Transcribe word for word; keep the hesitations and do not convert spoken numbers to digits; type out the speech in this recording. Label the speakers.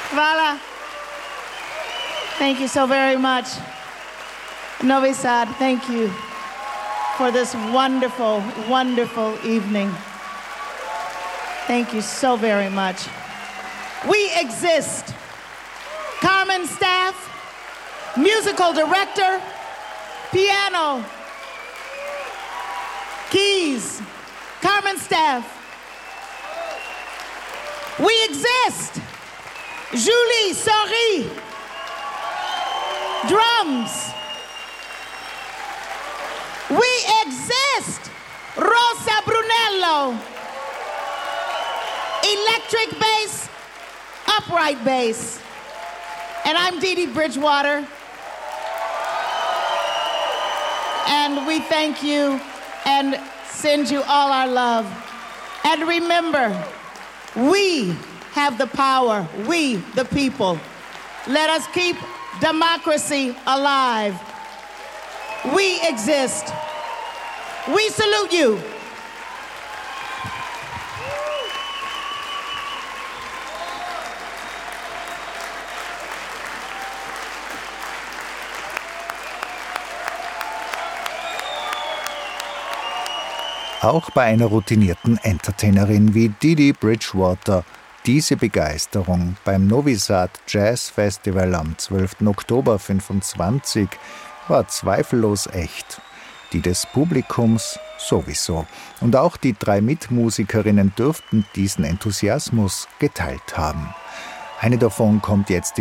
Speaker 1: Voilà. Thank you so very much. Novi Sad, thank you for this wonderful, wonderful evening. Thank you so very much. We exist. Carmen Staff, musical director, piano, keys, Carmen Staff. We exist. Julie Sori, drums. We exist. Rosa Brunello, electric bass, upright bass. And I'm Dee Dee Bridgewater. And we thank you and send you all our love. And remember, we have the power, we, the people. Let us keep democracy alive. We exist. We salute you.
Speaker 2: Auch bei einer routinierten Entertainerin wie Dee Dee Bridgewater diese Begeisterung beim Novi Sad Jazz Festival am zwölften Oktober fünfundzwanzig war zweifellos echt. Die des Publikums sowieso. Und auch die drei Mitmusikerinnen dürften diesen Enthusiasmus geteilt haben. Eine davon kommt jetzt